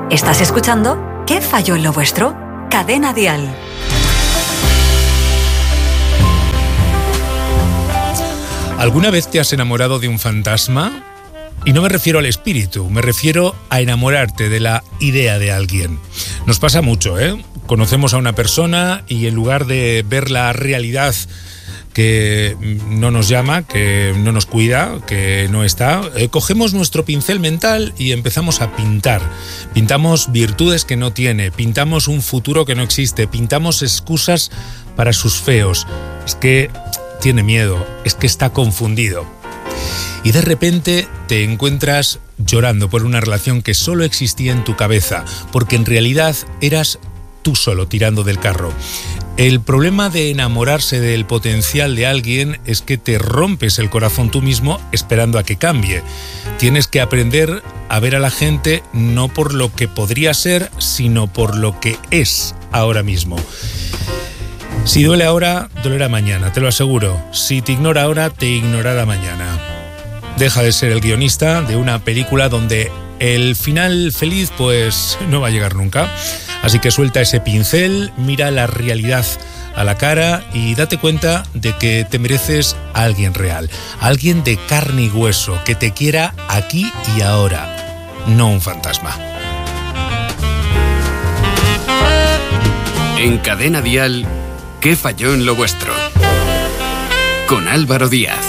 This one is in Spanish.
Estás escuchando ¿Qué falló en lo vuestro? Cadena Dial. ¿Alguna vez te has enamorado de un fantasma? Y no me refiero al espíritu, me refiero a enamorarte de la idea de alguien. Nos pasa mucho, ¿eh? Conocemos a una persona y en lugar de ver la realidad que no nos llama, que no nos cuida, que no está, cogemos nuestro pincel mental y empezamos a pintar. Pintamos virtudes que no tiene, pintamos un futuro que no existe, pintamos excusas para sus feos. Es que tiene miedo, es que está confundido. Y de repente te encuentras llorando por una relación que solo existía en tu cabeza, porque en realidad eras tú solo tirando del carro. El problema de enamorarse del potencial de alguien es que te rompes el corazón tú mismo esperando a que cambie. Tienes que aprender a ver a la gente no por lo que podría ser, sino por lo que es ahora mismo. Si duele ahora, dolerá mañana, te lo aseguro. Si te ignora ahora, te ignorará mañana. Deja de ser el guionista de una película donde el final feliz pues no va a llegar nunca. Así que suelta ese pincel, mira la realidad a la cara y date cuenta de que te mereces a alguien real, a alguien de carne y hueso, que te quiera aquí y ahora, no un fantasma. En Cadena Dial, ¿qué falló en lo vuestro? Con Álvaro Díaz.